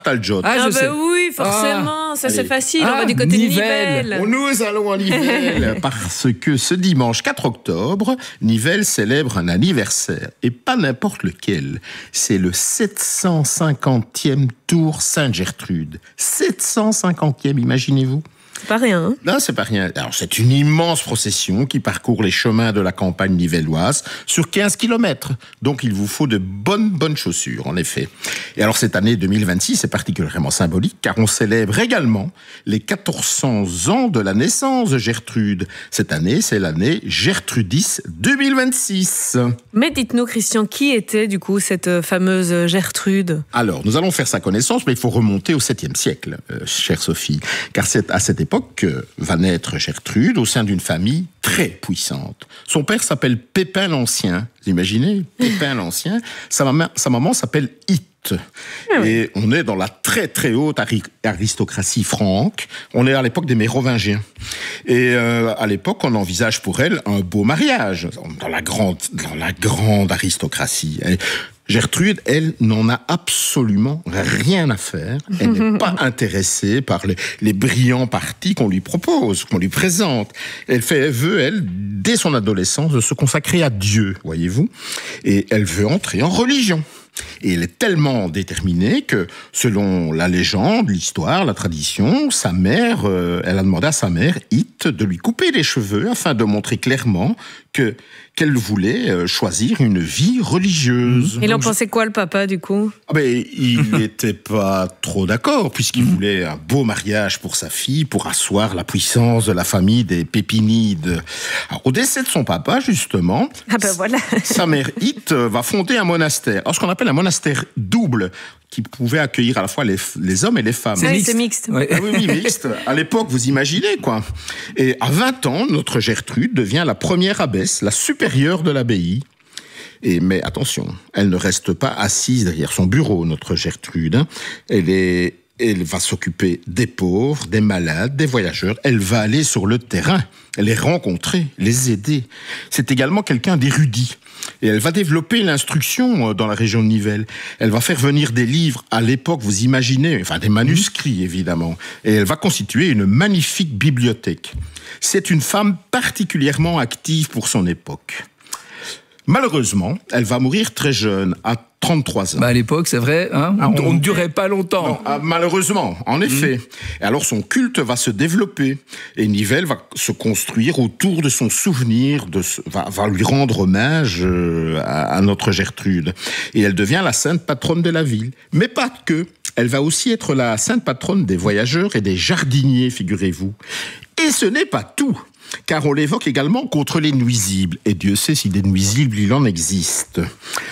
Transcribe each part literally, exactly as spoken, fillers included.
Taljot. Ah, Ah, je bah sais. oui, forcément, Ah, ça c'est allez. facile, Ah, on va du côté Nivelles. de Nivelles. Nous allons à Nivelles parce que ce dimanche quatre octobre, Nivelles célèbre un anniversaire et pas n'importe lequel. C'est le sept cent cinquantième Tour Sainte-Gertrude. sept cent cinquantième, imaginez-vous. C'est pas rien, hein. Non, c'est pas rien. Alors, c'est une immense procession qui parcourt les chemins de la campagne nivelloise sur quinze kilomètres. Donc, il vous faut de bonnes, bonnes chaussures, en effet. Et alors, cette année deux mille vingt-six est particulièrement symbolique car on célèbre également les quatorze cents ans de la naissance de Gertrude. Cette année, c'est l'année Gertrudis deux mille vingt-six. Mais dites-nous, Christian, qui était du coup cette fameuse Gertrude? Alors, nous allons faire sa connaissance, mais il faut remonter au septième siècle, euh, chère Sophie. Car c'est à cette époque que va naître Gertrude au sein d'une famille très puissante. Son père s'appelle Pépin l'Ancien. Vous imaginez? Pépin l'Ancien. Sa maman, sa maman s'appelle Hitte. Et on est dans la très très haute ari- aristocratie franque. On est à l'époque des Mérovingiens. Et euh, à l'époque, on envisage pour elle un beau mariage dans la grande, dans la grande aristocratie. Et Gertrude, elle, n'en a absolument rien à faire. Elle n'est pas intéressée par les, les brillants partis qu'on lui propose, qu'on lui présente. Elle fait, elle veut, elle, dès son adolescence, de se consacrer à Dieu, voyez-vous. Et elle veut entrer en religion. Et elle est tellement déterminée que, selon la légende, l'histoire, la tradition, sa mère, euh, elle a demandé à sa mère, Hitte, de lui couper les cheveux afin de montrer clairement que qu'elle voulait euh, choisir une vie religieuse. Il en Donc, pensait quoi, le papa, du coup? ah ben, il n'était pas trop d'accord, puisqu'il voulait un beau mariage pour sa fille, pour asseoir la puissance de la famille des Pépinides. Alors, au décès de son papa, justement, Ah ben voilà. sa mère Hitte va fonder un monastère. Alors, ce qu'on appelle un monastère double, qui pouvait accueillir à la fois les, les hommes et les femmes. Oui, mixte. c'est mixte. Ouais. Ah oui, oui, mixte. À l'époque, vous imaginez, quoi. Et à vingt ans, notre Gertrude devient la première abbesse, la supérieure de l'abbaye. Et, mais attention, elle ne reste pas assise derrière son bureau, notre Gertrude. hein. Elle est, elle va s'occuper des pauvres, des malades, des voyageurs. Elle va aller sur le terrain, les rencontrer, les aider. C'est également quelqu'un d'érudit. Et elle va développer l'instruction dans la région de Nivelles. Elle va faire venir des livres à l'époque, vous imaginez, enfin des manuscrits évidemment. Et elle va constituer une magnifique bibliothèque. C'est une femme particulièrement active pour son époque. Malheureusement, elle va mourir très jeune, à trente-trois ans. Bah à l'époque, c'est vrai, hein, Ah, on, on- on ne durait pas longtemps. Non, ah, malheureusement, en effet. Et alors son culte va se développer et Nivelles va se construire autour de son souvenir, de ce- va, va lui rendre hommage euh, à, à notre Gertrude. Et elle devient la sainte patronne de la ville. Mais pas que. Elle va aussi être la sainte patronne des voyageurs et des jardiniers, figurez-vous. Et ce n'est pas tout. Car on l'évoque également contre les nuisibles. Et Dieu sait si des nuisibles, il en existe.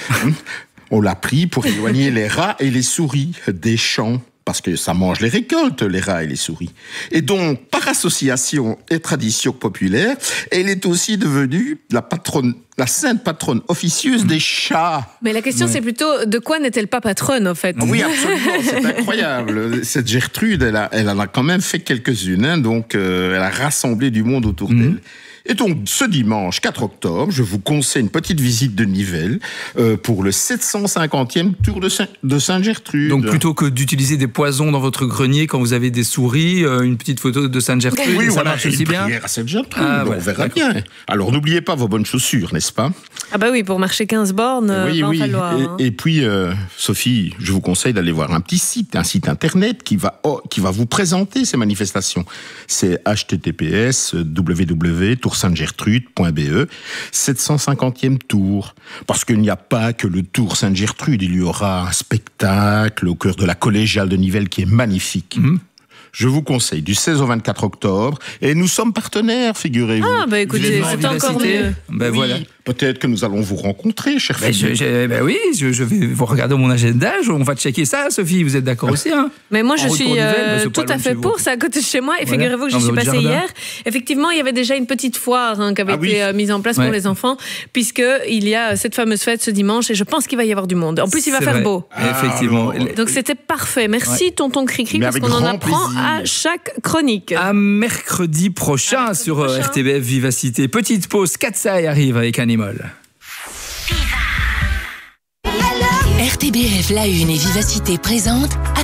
On l'a pris pour éloigner les rats et les souris des champs, parce que ça mange les récoltes, les rats et les souris. Et donc, par association et tradition populaire, elle est aussi devenue la patronne, la sainte patronne officieuse des chats. Mais la question, c'est plutôt, de quoi n'est-elle pas patronne, en fait? Oui, absolument, c'est incroyable. Cette Gertrude, elle, a, elle en a quand même fait quelques-unes, hein, donc euh, elle a rassemblé du monde autour Mmh. d'elle. Et donc, ce dimanche quatre octobre, je vous conseille une petite visite de Nivelles euh, pour le sept cent cinquantième Tour de, Saint- de Sainte-Gertrude. Donc plutôt que d'utiliser des poisons dans votre grenier quand vous avez des souris, euh, une petite photo de Sainte-Gertrude, Oui, et ça voilà, marche et aussi une bien. prière à Sainte-Gertrude, Ah, on voilà, verra d'accord. bien. Alors, n'oubliez pas vos bonnes chaussures, n'est-ce pas? Ah bah oui, pour marcher quinze bornes, Oui, va en oui. falloir. hein. Et, et puis, euh, Sophie, je vous conseille d'aller voir un petit site, un site internet qui va, oh, qui va vous présenter ces manifestations. C'est h t t p s w w w point tour sainte gertrude point b e, sept cent cinquantième tour. Parce qu'il n'y a pas que le Tour Sainte-Gertrude, il y aura un spectacle au cœur de la collégiale de Nivelles qui est magnifique. Mhm. Je vous conseille du seize au vingt-quatre octobre. Et nous sommes partenaires, figurez-vous. Ah bah écoutez, Vivement c'est Vivacité. encore mieux. Ben Oui, voilà. peut-être que nous allons vous rencontrer, cher Ben, Philippe. je, je- ben oui, je, je vais vous regarder mon agenda, je- on va checker ça, Sophie, vous êtes d'accord aussi, hein? Mais moi, je En route suis pour Nivelles, euh, mais c'est pas tout loin à de fait chez vous. pour, c'est à côté de chez moi. Et Voilà. figurez-vous que j'y Dans suis votre passée jardin. hier. Effectivement, il y avait déjà une petite foire hein, qui avait Ah oui. été euh, mise en place Ouais. pour les enfants, puisqu'il y a cette fameuse fête ce dimanche, et je pense qu'il va y avoir du monde. En plus, il va C'est faire vrai. beau. Effectivement. alors, Donc c'était parfait. Merci, tonton Cricri, Mais parce avec qu'on en grand apprend plaisir. à chaque chronique. À mercredi prochain À mercredi sur euh, prochain. R T B F Vivacité. Petite pause, Katsai arrive avec Animal. R T B F La Une et Vivacité présentent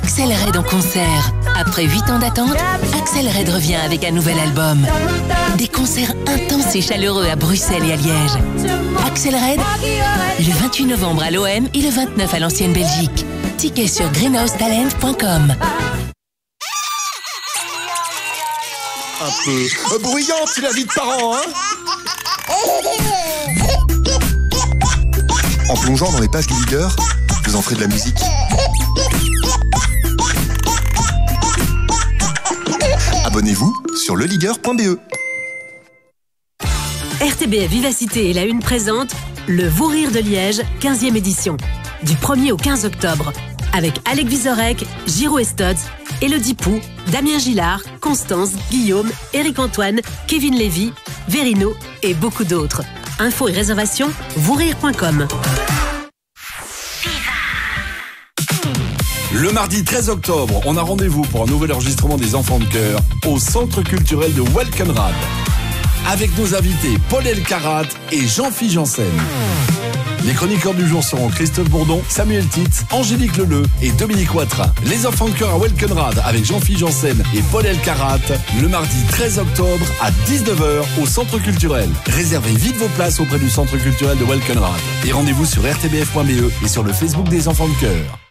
Axel Red en concert. Après huit ans d'attente, Axel Red revient avec un nouvel album. Des concerts intenses et chaleureux à Bruxelles et à Liège. Axel Red, le vingt-huit novembre à l'O M et le vingt-neuf à l'Ancienne Belgique. Tickets sur greenhouse talent point com. Un peu bruyante, c'est la vie de parents, hein? En plongeant dans les pages du leader, vous en ferez de la musique. Abonnez-vous sur le leader point b e. R T B F Vivacité et la Une présente le Vous Rire de Liège, quinzième édition, du premier au quinze octobre, avec Alec Vizorek, Giro Estodz, Élodie Pou, Damien Gillard, Constance, Guillaume, Éric Antoine, Kevin Lévy, Verino et beaucoup d'autres. Infos et réservations, vous rire point com. Le mardi treize octobre, on a rendez-vous pour un nouvel enregistrement des Enfants de Chœur au Centre culturel de Welkenrad. Avec nos invités Paul Elkarat et Jean-Philippe Janssen. Les chroniqueurs du jour seront Christophe Bourdon, Samuel Titz, Angélique Leleu et Dominique Ouattara. Les Enfants de Chœur à Welkenrad avec Jean-Philippe Janssen et Paul Elkarat le mardi treize octobre à dix-neuf heures au Centre culturel. Réservez vite vos places auprès du Centre culturel de Welkenrad. Et rendez-vous sur r t b f point b e et sur le Facebook des Enfants de Chœur.